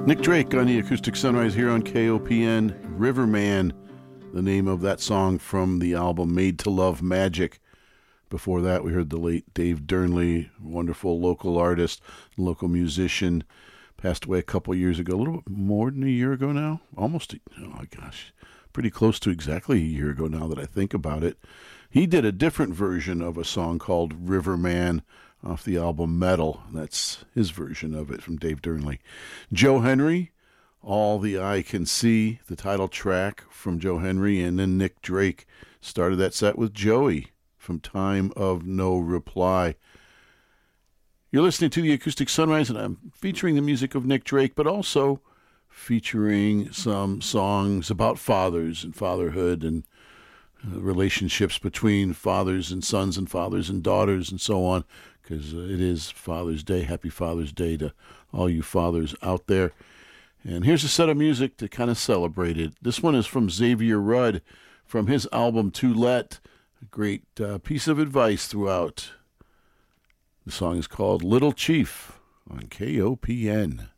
Nick Drake on the Acoustic Sunrise here on KOPN. Riverman, the name of that song from the album Made to Love Magic. Before that, we heard the late Dave Durnley, wonderful local artist, local musician, passed away a couple years ago, a little bit more than a year ago now. Almost, oh my gosh, pretty close to exactly a year ago now that I think about it. He did a different version of a song called Riverman off the album Metal. That's his version of it from Dave Durnley. Joe Henry, All the Eye Can See, the title track from Joe Henry, and then Nick Drake started that set with Joey from Time of No Reply. You're listening to the Acoustic Sunrise, and I'm featuring the music of Nick Drake, but also featuring some songs about fathers and fatherhood and relationships between fathers and sons and fathers and daughters and so on, because it is Father's Day. Happy Father's Day to all you fathers out there. And here's a set of music to kind of celebrate it. This one is from Xavier Rudd from his album To Let. A great piece of advice throughout. The song is called Little Chief on KOPN.